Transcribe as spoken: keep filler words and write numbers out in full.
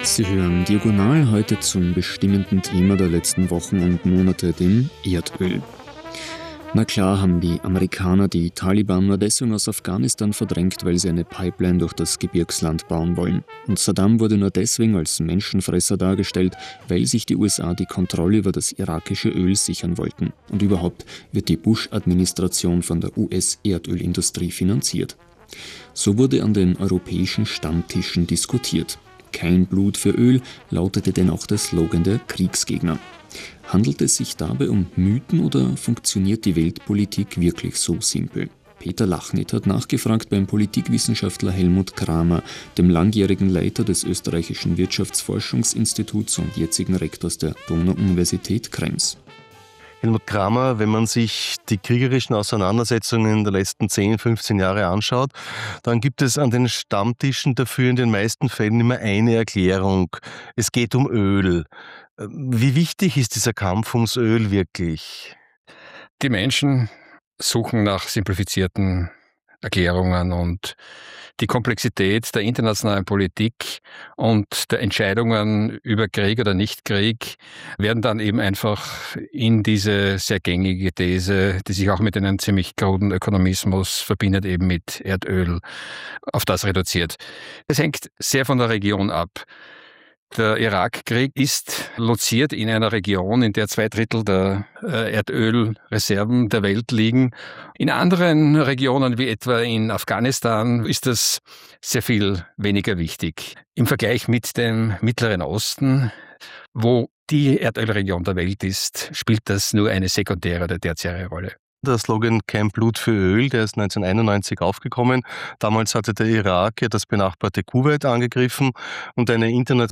Sie hören Diagonal heute zum bestimmenden Thema der letzten Wochen und Monate, dem Erdöl. Na klar haben die Amerikaner die Taliban nur deswegen aus Afghanistan verdrängt, weil sie eine Pipeline durch das Gebirgsland bauen wollen. Und Saddam wurde nur deswegen als Menschenfresser dargestellt, weil sich die U S A die Kontrolle über das irakische Öl sichern wollten. Und überhaupt wird die Bush-Administration von der U S-Erdölindustrie finanziert. So wurde an den europäischen Stammtischen diskutiert. Kein Blut für Öl lautete denn auch der Slogan der Kriegsgegner. Handelt es sich dabei um Mythen oder funktioniert die Weltpolitik wirklich so simpel? Peter Lachnit hat nachgefragt beim Politikwissenschaftler Helmut Kramer, dem langjährigen Leiter des österreichischen Wirtschaftsforschungsinstituts und jetzigen Rektors der Donau-Universität Krems. Helmut Kramer, wenn man sich die kriegerischen Auseinandersetzungen der letzten zehn, fünfzehn Jahre anschaut, dann gibt es an den Stammtischen dafür in den meisten Fällen immer eine Erklärung. Es geht um Öl. Wie wichtig ist dieser Kampf ums Öl wirklich? Die Menschen suchen nach simplifizierten Erklärungen und die Komplexität der internationalen Politik und der Entscheidungen über Krieg oder Nicht-Krieg werden dann eben einfach in diese sehr gängige These, die sich auch mit einem ziemlich kruden Ökonomismus verbindet, eben mit Erdöl, auf das reduziert. Es hängt sehr von der Region ab. Der Irakkrieg ist loziert in einer Region, in der zwei Drittel der Erdölreserven der Welt liegen. In anderen Regionen, wie etwa in Afghanistan, ist das sehr viel weniger wichtig. Im Vergleich mit dem Mittleren Osten, wo die Erdölregion der Welt ist, spielt das nur eine sekundäre oder tertiäre Rolle. Der Slogan Kein Blut für Öl, der ist neunzehnhunderteinundneunzig aufgekommen. Damals hatte der Irak ja das benachbarte Kuwait angegriffen und eine internationale